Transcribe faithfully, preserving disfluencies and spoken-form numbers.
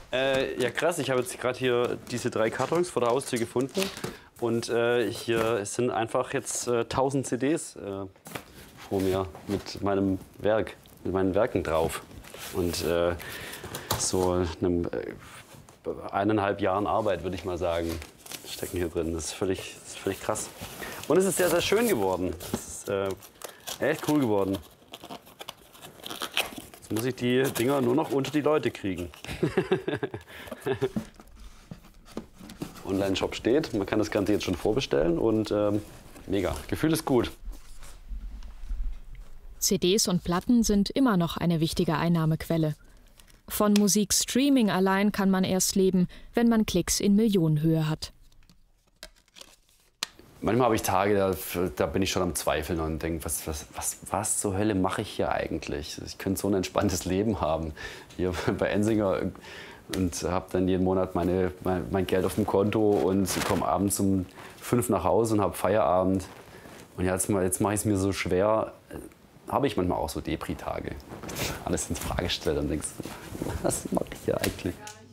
Äh, ja, krass. Ich habe jetzt gerade hier diese drei Kartons vor der Haustür gefunden. Und äh, hier sind einfach jetzt äh, tausend C Ds äh, vor mir mit meinem Werk, mit meinen Werken drauf. Und äh, so einem äh, eineinhalb Jahren Arbeit, würde ich mal sagen, stecken hier drin. Das ist völlig, das ist völlig krass. Und es ist sehr, sehr schön geworden. Es ist äh, echt cool geworden. Jetzt muss ich die Dinger nur noch unter die Leute kriegen. Online-Shop steht, man kann das Ganze jetzt schon vorbestellen und ähm, mega, Gefühl ist gut. C Ds und Platten sind immer noch eine wichtige Einnahmequelle. Von Musikstreaming allein kann man erst leben, wenn man Klicks in Millionenhöhe hat. Manchmal habe ich Tage, da, da bin ich schon am Zweifeln und denke, was, was, was, was zur Hölle mache ich hier eigentlich? Ich könnte so ein entspanntes Leben haben hier bei Ensinger und habe dann jeden Monat meine, mein, mein Geld auf dem Konto und komme abends um fünf nach Hause und habe Feierabend. Und jetzt, jetzt mache ich es mir so schwer, habe ich manchmal auch so Depri-Tage. Alles in Frage stelle und denkst, was mache ich hier eigentlich?